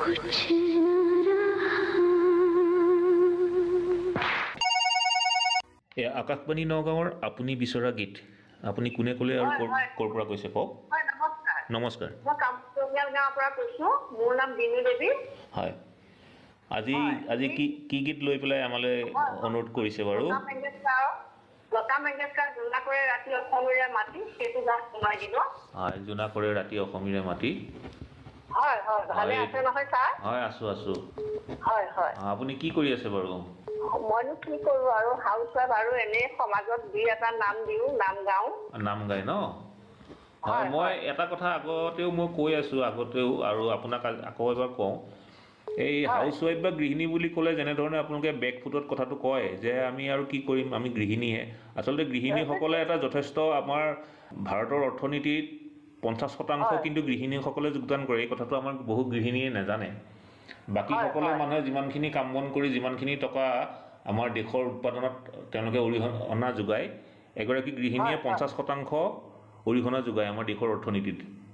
আকাশবাণী নগাঁৱৰ আপুনি বিচৰা গীত আপুনি কোনে ক'লে আৰু ক'ৰ পৰা কৈছে কওক নমস্কাৰ মই কামৰূপীয়া গাঁৱৰ পৰা কৈছোঁ মোৰ নাম বিনু দেৱী হয় আজি আজি কি গীত লৈ পেলাই আমালৈ অনুৰোধ কৰিছে বাৰু লতা মংগেশকাৰ জোনা কৰে ৰাতি অসমীয়া মাটি সেইটো গান শুনাই দিব হয় জোনা কৰে ৰাতি অসমীয়া মাটি হয় হয় ভালে আছে নহয় ছাৰ হয় আছোঁ হয় হয় আপুনি কি কৰি আছে বাৰু মইনো কি কৰোঁ আৰু হাউচ ৱাইফ আৰু এনেই সমাজত দুই এটা নাম দিওঁ নাম গাওঁ নাম গায় ন হয় মই এটা কথা আগতেও মই কৈ আছোঁ আগতেও আৰু আপোনাক আকৌ এবাৰ কওঁ এই হাউচ ৱাইফ বা গৃহিণী বুলি ক'লে যেনেধৰণে আপোনালোকে বেকফুটত কথাটো কয় যে আমি আৰু কি কৰিম আমি গৃহিণীহে আচলতে গৃহিণীসকলে এটা যথেষ্ট আমাৰ ভাৰতৰ অৰ্থনীতিত 50% কিন্তু গৃহিণীসকলে যোগদান কৰে এই কথাটো আমাৰ বহু গৃহিণীয়ে নাজানে বাকীসকলে মানুহে যিমানখিনি কাম বন কৰি যিমানখিনি টকা আমাৰ দেশৰ উৎপাদনত তেওঁলোকে অৰিহণা যোগায় এগৰাকী গৃহিণীয়ে 50% অৰিহণা যোগায় আমাৰ দেশৰ অৰ্থনীতিত